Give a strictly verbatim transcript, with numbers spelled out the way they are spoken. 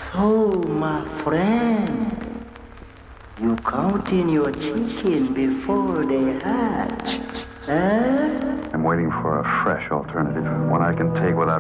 So, my friend, you counting your chicken before they hatch, eh? I'm waiting for a fresh alternative, one I can take without